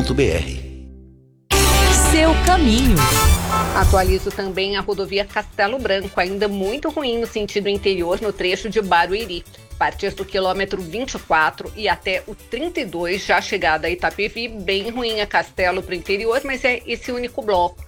Seu caminho. Atualizo também a rodovia Castelo Branco, ainda muito ruim no sentido interior, no trecho de Barueri. A partir do quilômetro 24 e até o 32, já chegada a Itapevi, bem ruim a Castelo para o interior, mas é esse único bloco.